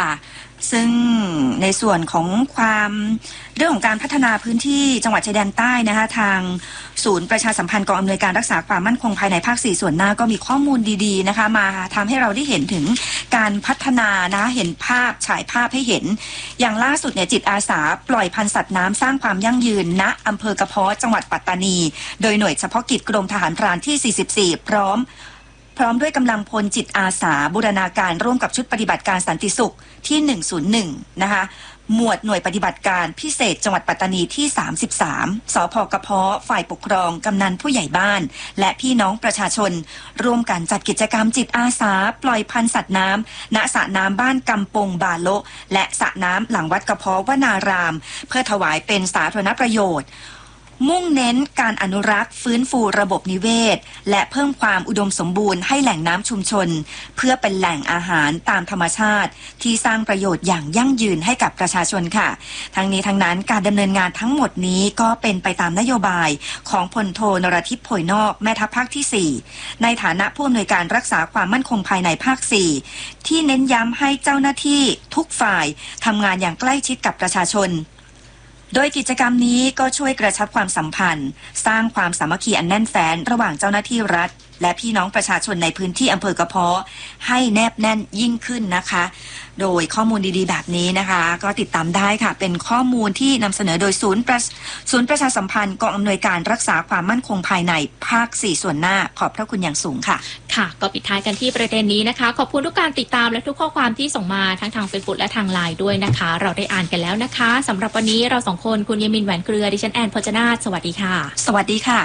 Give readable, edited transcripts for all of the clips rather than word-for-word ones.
ซึ่งในส่วนของเรื่องของการพัฒนาพื้นที่จังหวัดชายแดนใต้นะคะทางศูนย์ประชาสัมพันธ์กองอำนวยการรักษาความมั่นคงภายในภาค 4ส่วนหน้าก็มีข้อมูลดีๆนะคะมาทำให้เราได้เห็นถึงการพัฒนานะเห็นภาพฉายภาพให้เห็นอย่างล่าสุดเนี่ยจิตอาสาปล่อยพันธุ์สัตว์น้ำสร้างความยั่งยืนณอำเภอกระเพาะจังหวัดปัตตานีโดยหน่วยเฉพาะกิจกรมทหารพรานที่44พร้อมด้วยกำลังพลจิตอาสาบูรณาการร่วมกับชุดปฏิบัติการสันติสุขที่101นะคะหมวดหน่วยปฏิบัติการพิเศษจังหวัดปัตตานีที่33สภ.กระเพาะฝ่ายปกครองกำนันผู้ใหญ่บ้านและพี่น้องประชาชนร่วมกันจัดกิจกรรมจิตอาสาปล่อยพันธุ์สัตว์น้ำณสระน้ำบ้านกำปงบาโละและสระน้ำหลังวัดกระเพาะวนารามเพื่อถวายเป็นสาธารณประโยชน์มุ่งเน้นการอนุรักษ์ฟื้นฟูระบบนิเวศและเพิ่มความอุดมสมบูรณ์ให้แหล่งน้ำชุมชนเพื่อเป็นแหล่งอาหารตามธรรมชาติที่สร้างประโยชน์อย่างยั่งยืนให้กับประชาชนค่ะทั้งนี้ทั้งนั้นการดำเนินงานทั้งหมดนี้ก็เป็นไปตามนโยบายของพลโทนรทิพย์โผยนอกแม่ทัพภาคที่4ในฐานะผู้อำนวยการรักษาความมั่นคงภายในภาค4ที่เน้นย้ำให้เจ้าหน้าที่ทุกฝ่ายทำงานอย่างใกล้ชิดกับประชาชนโดยกิจกรรมนี้ก็ช่วยกระชับความสัมพันธ์สร้างความสามัคคีอันแน่นแฟ้นระหว่างเจ้าหน้าที่รัฐและพี่น้องประชาชนในพื้นที่อำเภอกระเพาะให้แนบแน่นยิ่งขึ้นนะคะโดยข้อมูลดีๆแบบนี้นะคะก็ติดตามได้ค่ะเป็นข้อมูลที่นำเสนอโดยศูนย์ประชาสัมพันธ์กองอำนวยการรักษาความมั่นคงภายในภาค4ส่วนหน้าขอบพระคุณอย่างสูงค่ะค่ะก็ปิดท้ายกันที่ประเด็นนี้นะคะขอบคุณทุกการติดตามและทุกข้อความที่ส่งมาทั้งทาง Facebook และทาง LINE ด้วยนะคะเราได้อ่านกันแล้วนะคะสำหรับวันนี้เรา2คนคุณยมินแหวนเกลือดิฉันแอนพจนาถสวัสดีค่ะสวัสดีค่ะ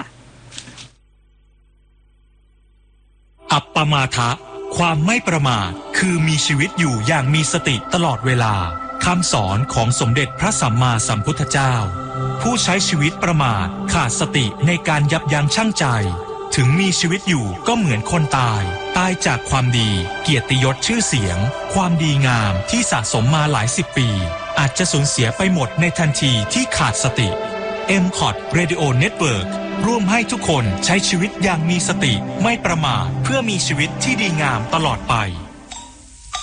อัปปมาทะความไม่ประมาทคือมีชีวิตอยู่อย่างมีสติตลอดเวลาคำสอนของสมเด็จพระสัมมาสัมพุทธเจ้าผู้ใช้ชีวิตประมาทขาดสติในการยับยั้งชั่งใจถึงมีชีวิตอยู่ก็เหมือนคนตายจากความดีเกียรติยศชื่อเสียงความดีงามที่สะสมมาหลาย10 ปีอาจจะสูญเสียไปหมดในทันทีที่ขาดสติ MCOT Radio Network ร่วมให้ทุกคนใช้ชีวิตอย่างมีสติไม่ประมาทเพื่อมีชีวิตที่ดีงามตลอดไป